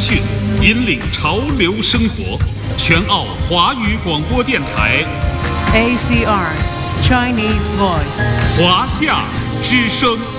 讯，引领潮流生活。全澳华语广播电台 ACR Chinese Voice 华夏之声。